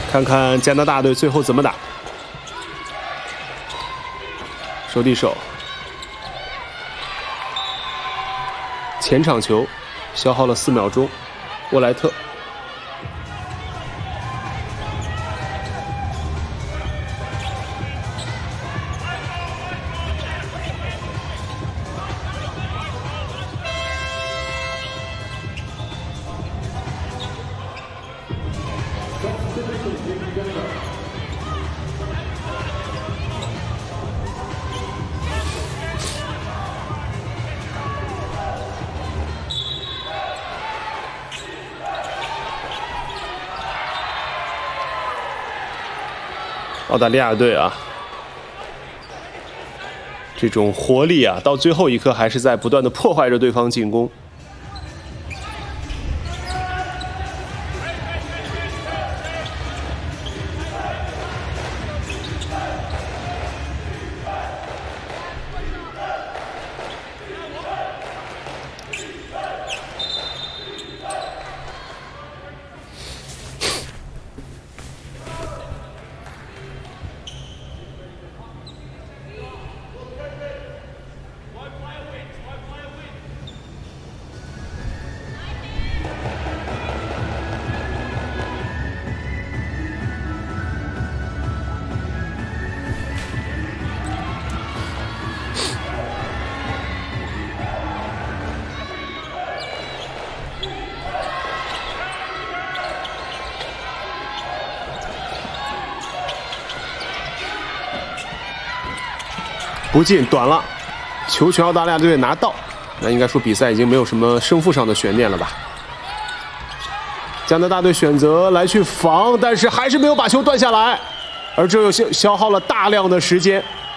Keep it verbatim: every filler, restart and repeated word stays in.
看看加拿大队最后怎么打。手递手，前场球，消耗了四秒钟，沃莱特。 澳大利亚队啊，这种活力啊，到最后一刻还是在不断的破坏着对方进攻。不进，短了，球权澳大利亚队拿到，那应该说比赛已经没有什么胜负上的悬念了吧？加拿大队选择来去防，但是还是没有把球断下来，而这又消消耗了大量的时间。